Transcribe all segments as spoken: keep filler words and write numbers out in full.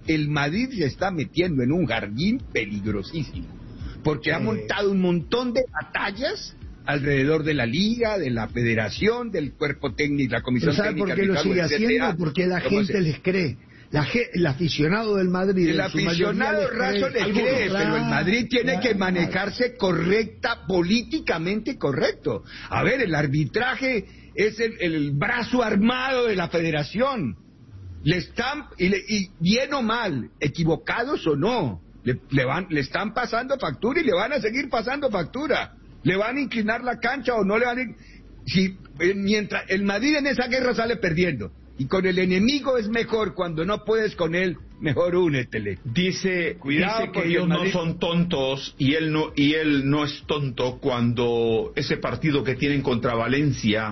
el Madrid se está metiendo en un jardín peligrosísimo, porque eh... ha montado un montón de batallas alrededor de la liga, de la federación, del cuerpo técnico, la comisión ¿Sabe técnica. por qué lo sigue haciendo? Porque la gente se... les cree. La, el aficionado del Madrid, el aficionado raso le cree, pero el Madrid tiene claro, que manejarse correcta, políticamente correcto. A ver, el arbitraje es el, el brazo armado de la federación. Le están, y, le, y bien o mal, equivocados o no, le, le, van, le están pasando factura y le van a seguir pasando factura. Le van a inclinar la cancha o no le van a... Si, mientras el Madrid en esa guerra sale perdiendo. Y con el enemigo es mejor, cuando no puedes con él, mejor únetele. Dice, Cuidado dice que ellos Madrid... no son tontos y él no y él no es tonto cuando ese partido que tienen contra Valencia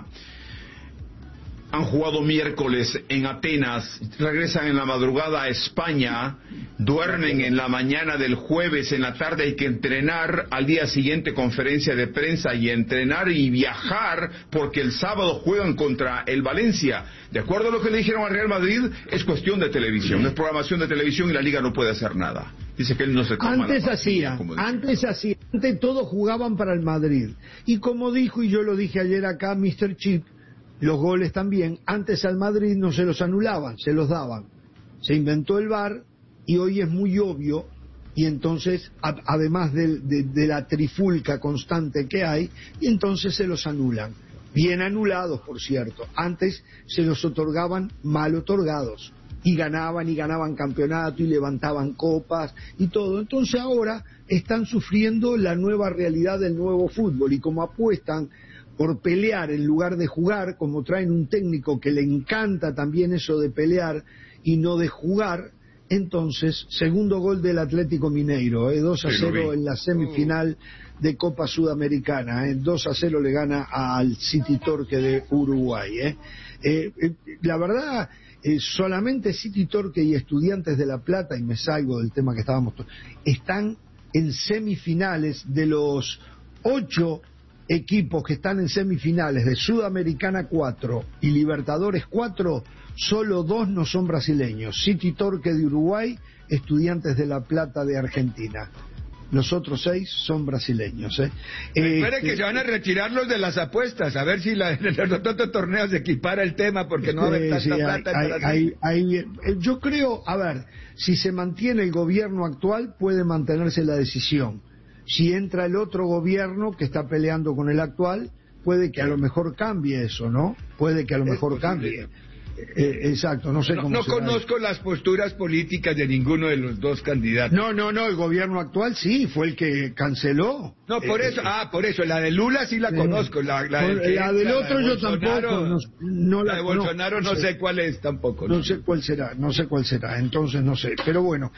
han jugado miércoles en Atenas, regresan en la madrugada a España, duermen en la mañana del jueves, en la tarde hay que entrenar, al día siguiente conferencia de prensa y entrenar y viajar, porque el sábado juegan contra el Valencia. De acuerdo a lo que le dijeron al Real Madrid, es cuestión de televisión, es programación de televisión y la Liga no puede hacer nada. Dice que él no se toma Antes hacía, antes hacía, antes todos jugaban para el Madrid. Y como dijo, y yo lo dije ayer acá, mister Chip, los goles también, antes al Madrid no se los anulaban, se los daban. Se inventó el V A R y hoy es muy obvio, y entonces, a, además de, de, de la trifulca constante que hay, y entonces se los anulan. Bien anulados, por cierto. Antes se los otorgaban mal otorgados. Y ganaban y ganaban campeonato y levantaban copas y todo. Entonces ahora están sufriendo la nueva realidad del nuevo fútbol, y como apuestan por pelear en lugar de jugar, como traen un técnico que le encanta también eso de pelear y no de jugar, entonces, segundo gol del Atlético Mineiro, eh, dos a cero en la semifinal de Copa Sudamericana, eh, dos a cero le gana al City Torque de Uruguay. Eh. Eh, eh, la verdad, eh, solamente City Torque y Estudiantes de La Plata, y me salgo del tema que estábamos, están en semifinales. De los ocho equipos que están en semifinales de Sudamericana cuatro y Libertadores cuatro, solo dos no son brasileños: City Torque de Uruguay, Estudiantes de La Plata de Argentina. Los otros seis son brasileños. ¿eh? Espere este... que se van a retirar los de las apuestas, a ver si la, en los otros torneos se equipara el tema, porque no hay tanta sí, plata. Hay, hay, hay, hay, yo creo, a ver, si se mantiene el gobierno actual, puede mantenerse la decisión. Si entra el otro gobierno que está peleando con el actual, puede que a lo mejor cambie eso, ¿no? Puede que a lo mejor cambie. Eh, exacto, no sé no, cómo no conozco ahí las posturas políticas de ninguno de los dos candidatos. No, no, no, el gobierno actual sí, fue el que canceló. No, por eh, eso, ah, por eso, la de Lula sí la eh, conozco, la, la, del, que, la del otro la de yo tampoco, no, no la, la de Bolsonaro no, no sé cuál es tampoco. No, no sé cuál será, no sé cuál será, entonces no sé, pero bueno,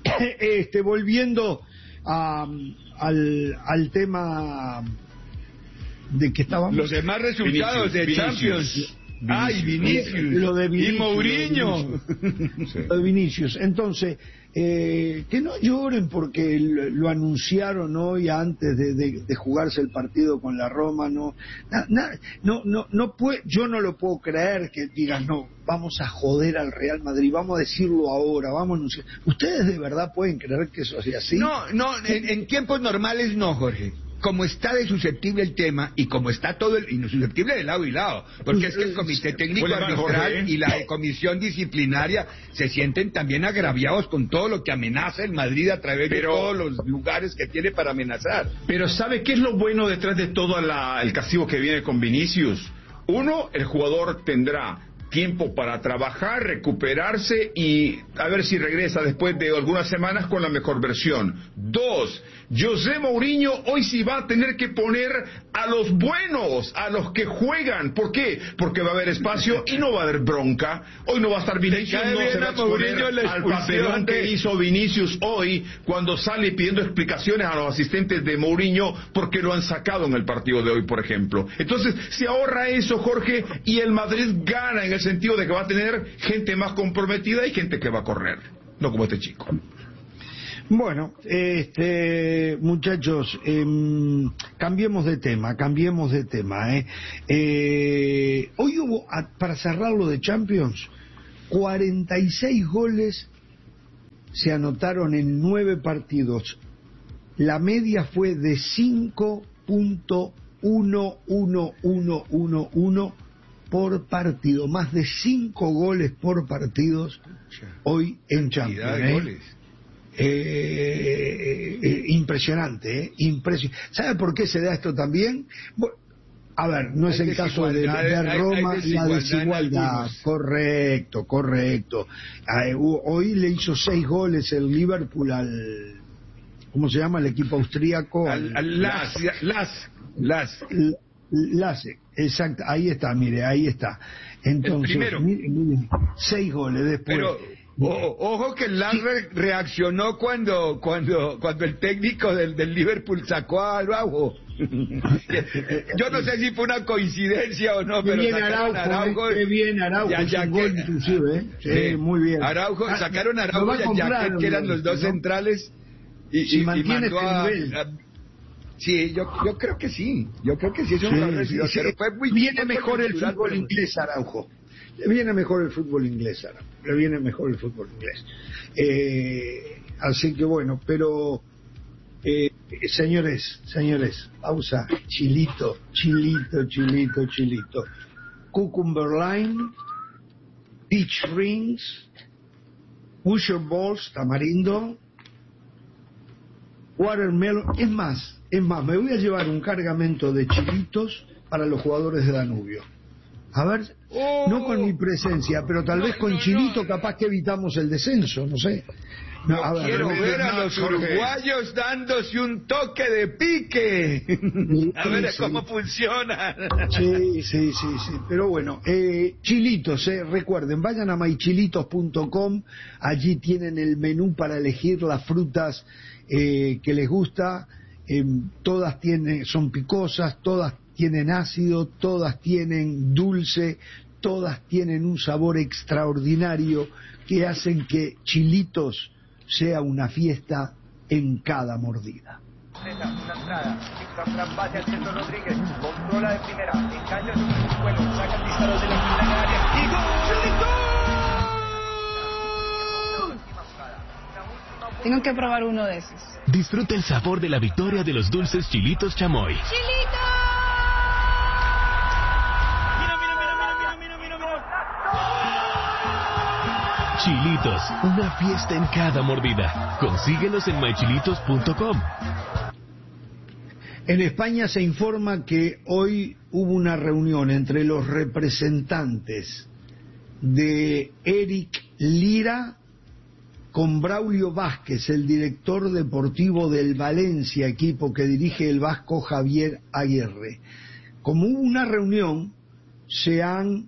este, volviendo a, al, al tema de que estábamos... Los demás resultados Vinicius, de Vinicius. Champions... Ay, Vinicius. Lo de Vinicius. Y Mourinho. Lo de Vinicius. Sí. Lo de Vinicius. Entonces, eh, que no lloren porque lo, lo anunciaron hoy antes de, de, de jugarse el partido con la Roma. No, na, na, no, no, no puede, yo no lo puedo creer que digan, no, vamos a joder al Real Madrid, vamos a decirlo ahora, vamos a anunciar. ¿Ustedes de verdad pueden creer que eso sea así? No, no, en, en tiempos normales no, Jorge. Como está de susceptible el tema y como está todo el, y susceptible de lado y lado, porque es que el comité técnico arbitral y la comisión disciplinaria se sienten también agraviados con todo lo que amenaza el Madrid a través pero, de todos los lugares que tiene para amenazar. Pero ¿sabe qué es lo bueno detrás de todo la, el castigo que viene con Vinicius? Uno, el jugador tendrá tiempo para trabajar, recuperarse y a ver si regresa después de algunas semanas con la mejor versión. Dos, José Mourinho hoy sí va a tener que poner a los buenos, a los que juegan. ¿Por qué? Porque va a haber espacio y no va a haber bronca. Hoy no va a estar Vinicius, no se va a exponer al papelón que hizo Vinicius hoy cuando sale pidiendo explicaciones a los asistentes de Mourinho porque lo han sacado en el partido de hoy, por ejemplo. Entonces, se ahorra eso, Jorge, y el Madrid gana en el sentido de que va a tener gente más comprometida y gente que va a correr, no como este chico. Bueno, este, muchachos, eh, cambiemos de tema, cambiemos de tema. Eh. Eh, hoy hubo, para cerrar lo de Champions, cuarenta y seis goles se anotaron en nueve partidos. La media fue de cinco punto uno uno uno uno uno por partido, más de cinco goles por partidos hoy en Champions. ¿eh? Goles. Eh, eh, impresionante, ¿eh? Impresionante. ¿Sabe por qué se da esto también? Bueno, a ver, no es el caso de, de Roma, hay, hay la desigualdad. Correcto, correcto. Eh, hoy le hizo seis goles el Liverpool al, ¿cómo se llama? El equipo austríaco. Al, al Las, Las, Las. Lasse, exacto, ahí está, mire, ahí está. Entonces, mire, mire, seis goles después. Pero, o, ojo que el Lasse reaccionó cuando cuando cuando el técnico del, del Liverpool sacó a Araujo. Yo no sé si fue una coincidencia o no, pero bien sacaron Araujo, Araujo. Qué bien Araujo, ya, ya un gol inclusive, ¿eh? Sí, sí, muy bien. Araujo, sacaron a Araujo y a Jaquet, que eran los dos ¿no? centrales, y, si y, mantiene y mandó este a, nivel. a Sí, yo, yo creo que sí, yo creo que sí es un sí, recibido, sí, pero fue muy viene mejor el fútbol pero... inglés, Araujo. Le viene mejor el fútbol inglés, Araujo. Le viene mejor el fútbol inglés. Eh, así que bueno, pero eh, señores, señores, pausa, chilito, chilito, chilito, chilito. Cucumber Line, Peach Rings, Pusher Balls, tamarindo, Watermelon, es más, es más, me voy a llevar un cargamento de chilitos para los jugadores de Danubio. A ver, oh, no con mi presencia, pero tal no, vez con no, chilito no, capaz que evitamos el descenso, no sé. No, a ver, quiero ver a los uruguayos dándose un toque de pique. Sí, a ver sí. cómo funciona. Sí, sí, sí, sí. Pero bueno, eh, chilitos, eh, recuerden, vayan a my chilitos punto com, allí tienen el menú para elegir las frutas eh, que les gusta. Eh, todas tienen, son picosas, todas tienen ácido, todas tienen dulce, todas tienen un sabor extraordinario que hacen que Chilitos sea una fiesta en cada mordida. Una entrada, Fran bate al centro Rodríguez, controla de primera, engancha su vuelo, saca el disparo de la quinta área y ¡gol! Tengo que probar uno de esos. Disfruta el sabor de la victoria de los dulces Chilitos Chamoy. ¡Chilitos! Mira, mira, mira, mira, mira, mira, mira. Chilitos, una fiesta en cada mordida. Consíguelos en my chilitos punto com. En España se informa que hoy hubo una reunión entre los representantes de Eric Lira con Braulio Vázquez, el director deportivo del Valencia, equipo que dirige el vasco Javier Aguirre. Como hubo una reunión, se han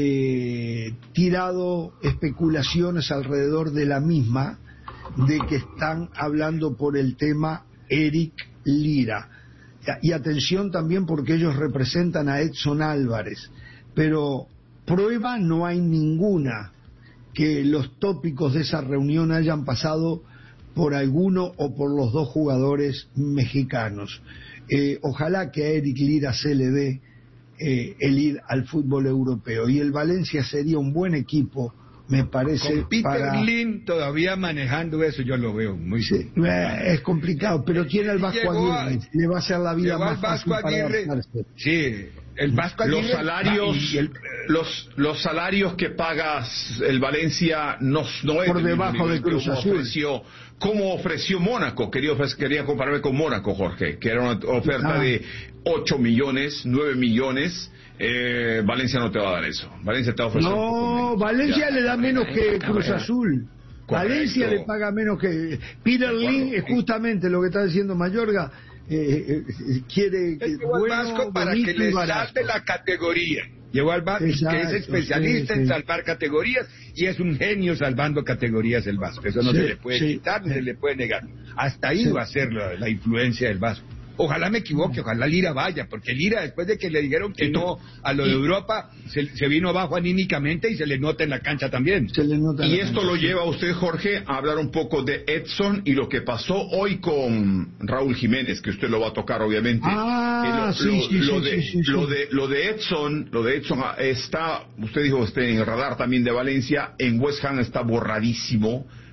eh, tirado especulaciones alrededor de la misma, de que están hablando por el tema Eric Lira. Y atención también porque ellos representan a Edson Álvarez, pero prueba no hay ninguna que los tópicos de esa reunión hayan pasado por alguno o por los dos jugadores mexicanos. Eh, ojalá que a Eric Lira se le dé eh, el ir al fútbol europeo, y el Valencia sería un buen equipo, me parece. Con Peter para... Lim todavía manejando eso, yo lo veo muy sí, eh, es complicado, pero tiene el Vasco Aguirre, a... le va a hacer la vida más fácil para adaptarse. Sí, el Vasco Aguirre, los salarios y el, los los salarios que pagas el Valencia no, no es por debajo de Cruz Azul. Ofreció, como ofreció Mónaco, quería, quería compararme con Mónaco, Jorge, que era una oferta ah. de ocho millones, nueve millones. Eh, Valencia no te va a dar eso. Valencia te va a ofrecer no, un poco menos. Valencia ya. le da menos que Cruz Azul. Correcto. Valencia le paga menos que Peter Lim, es justamente lo que está diciendo Mayorga. Eh, eh, quiere que bueno, al Vasco para que le salte la categoría. Llegó al Vasco, que es especialista sí, sí. en salvar categorías, y es un genio salvando categorías el Vasco. Eso no sí, se le puede sí, quitar ni sí. se le puede negar. Hasta ahí sí. va a ser la, la influencia del Vasco. Ojalá me equivoque, ojalá Lira vaya, porque Lira, después de que le dijeron que no a lo de Europa, se, se vino abajo anímicamente y se le nota en la cancha también. Se le nota y esto cancha. Lo lleva a usted, Jorge, a hablar un poco de Edson y lo que pasó hoy con Raúl Jiménez, que usted lo va a tocar, obviamente. Ah, lo, sí, lo, sí, lo sí, de, sí, sí, lo de lo de Edson, lo de Edson está, usted dijo, está en el radar también de Valencia, en West Ham está borradísimo.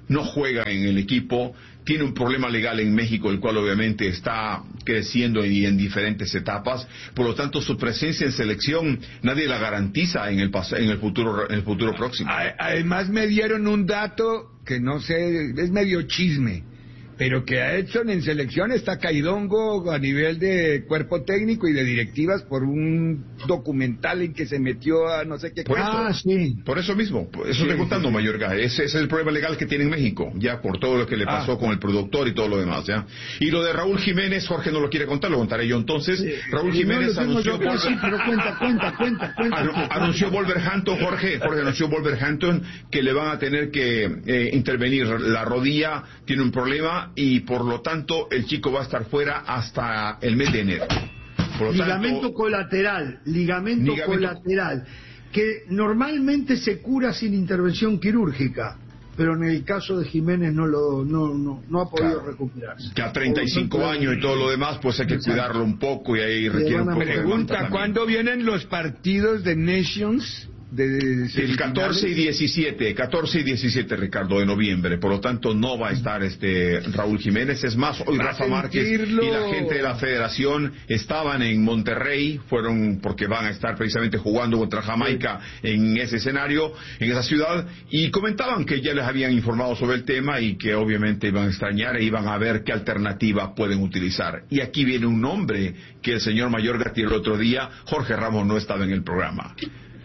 no juega en el equipo, tiene un problema legal en México, el cual obviamente está creciendo y en diferentes etapas, por lo tanto su presencia en selección nadie la garantiza en el pas- en el futuro en el futuro próximo. Además me dieron un dato que no sé, es medio chisme, pero que a Edson en selección está caidongo a nivel de cuerpo técnico y de directivas por un documental en que se metió a no sé qué Por cosa. Ah, sí. Por eso mismo, por eso Sí, estoy contando, sí. Mayorga. Ese, ese es el problema legal que tiene en México, ya por todo lo que le pasó Ah. con el productor y todo lo demás, ya. Y lo de Raúl Jiménez, Jorge no lo quiere contar, lo contaré yo entonces. Raúl No, Jiménez lo tengo anunció, yo casi, pero cuenta, cuenta, cuenta, cuenta. anu- anunció Wolverhampton, Jorge, Jorge anunció Wolverhampton que le van a tener que eh, intervenir la rodilla, tiene un problema y por lo tanto el chico va a estar fuera hasta el mes de enero. Por lo Ligamento tanto, colateral, ligamento, Ligamento- colateral, que normalmente se cura sin intervención quirúrgica, pero en el caso de Jiménez no lo no no, no ha podido Claro. recuperarse. que a treinta y cinco Por lo tanto, años y todo lo demás, pues hay que Exacto. cuidarlo un poco y ahí requiere un van a poco de Pregunta, aguanta ¿cuándo vienen los partidos de Nations? De, de El catorce y diecisiete, catorce y diecisiete, Ricardo, de noviembre. Por lo tanto, no va a estar este Raúl Jiménez. Es más, hoy Va a Rafa Márquez sentirlo. y la gente de la federación estaban en Monterrey, fueron porque van a estar precisamente jugando contra Jamaica en ese escenario, en esa ciudad, y comentaban que ya les habían informado sobre el tema y que obviamente iban a extrañar e iban a ver qué alternativa pueden utilizar. Y aquí viene un nombre que el señor Mayorga tiró el otro día. Jorge Ramos no estaba en el programa.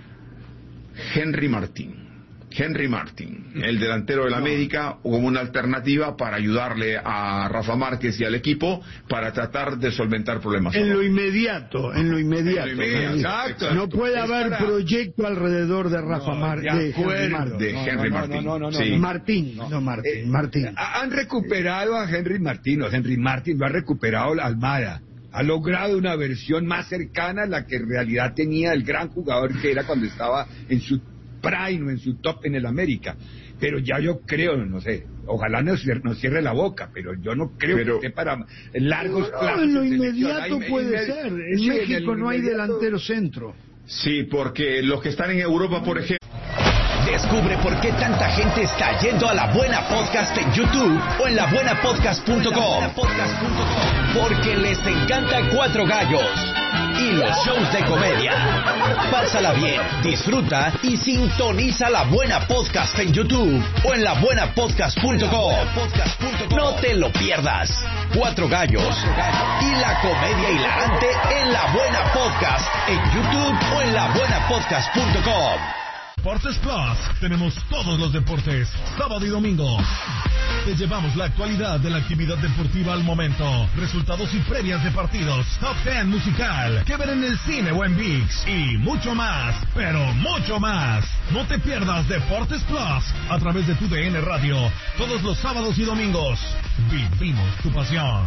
Henry Martín. Henry Martín, el delantero del América, como una alternativa para ayudarle a Rafa Márquez y al equipo para tratar de solventar problemas. En lo inmediato, en lo inmediato. En lo inmediato, exacto. No puede Es haber para- proyecto alrededor de Rafa No, Márquez. de De Henry acuerdo. Martín. de No, Henry no, no, Martín. no, no, no, Sí. no. Martín, no Martín, Eh, Martín. Han recuperado a Henry Martín, o Henry Martín lo ha recuperado la Almada. Ha logrado una versión más cercana a la que en realidad tenía el gran jugador que era cuando estaba en su prime o en su top en el América. Pero ya yo creo, no sé, ojalá nos, cier- nos cierre la boca, pero yo no creo Pero- que esté para largos No, plazos. en lo en selección. inmediato Ahí- puede inmedi- ser. En sí, en México el no hay inmediato- delantero centro. Sí, porque los que están en Europa, por ejemplo, Descubre por qué tanta gente está yendo a La Buena Podcast en YouTube o en la buena podcast punto com. Porque les encanta Cuatro Gallos y los shows de comedia. Pásala bien, disfruta y sintoniza La Buena Podcast en YouTube o en la buena podcast punto com. No te lo pierdas. Cuatro Gallos y la comedia hilarante en La Buena Podcast en YouTube o en la buena podcast punto com. Deportes Plus, tenemos todos los deportes, sábado y domingo. Te llevamos la actualidad de la actividad deportiva al momento, resultados y previas de partidos, top diez musical, que ver en el cine o en ViX y mucho más, pero mucho más. No te pierdas Deportes Plus a través de tu D N Radio, todos los sábados y domingos. Vivimos tu pasión.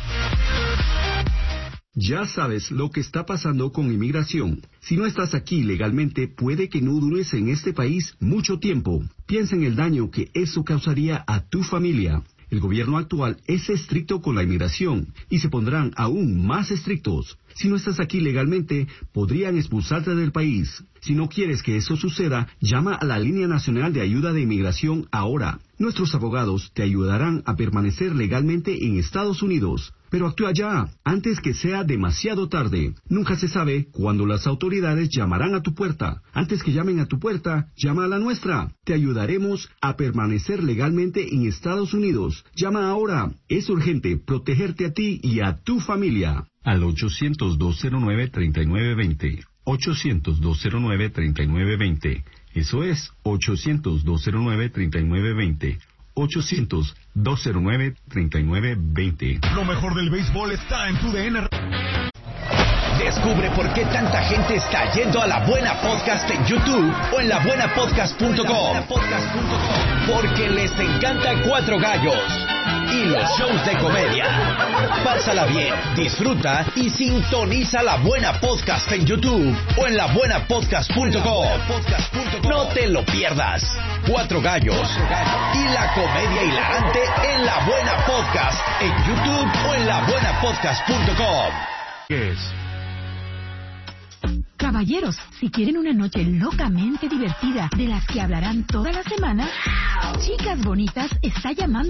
Ya sabes lo que está pasando con inmigración. Si no estás aquí legalmente, puede que no dures en este país mucho tiempo. Piensa en el daño que eso causaría a tu familia. El gobierno actual es estricto con la inmigración y se pondrán aún más estrictos. Si no estás aquí legalmente, podrían expulsarte del país. Si no quieres que eso suceda, llama a la Línea Nacional de Ayuda de Inmigración ahora. Nuestros abogados te ayudarán a permanecer legalmente en Estados Unidos. Pero actúa ya, antes que sea demasiado tarde. Nunca se sabe cuándo las autoridades llamarán a tu puerta. Antes que llamen a tu puerta, llama a la nuestra. Te ayudaremos a permanecer legalmente en Estados Unidos. Llama ahora. Es urgente protegerte a ti y a tu familia. Al ochocientos, dos cero nueve, treinta y nueve veinte. ochocientos, dos cero nueve, treinta y nueve veinte. Eso es ochocientos, dos cero nueve, treinta y nueve veinte. ochocientos, dos cero nueve, treinta y nueve veinte. Lo mejor del béisbol está en tu D N. Descubre por qué tanta gente está yendo a La Buena Podcast en YouTube o en la buena podcast punto com. Porque les encanta Cuatro Gallos y los shows de comedia. Pásala bien, disfruta y sintoniza La Buena Podcast en YouTube o en la buena podcast punto com. No te lo pierdas. Cuatro Gallos y la comedia hilarante en La Buena Podcast en YouTube o en la buena podcast punto com. ¿Qué es? Caballeros, si quieren una noche locamente divertida de las que hablarán toda la semana, Chicas Bonitas está llamando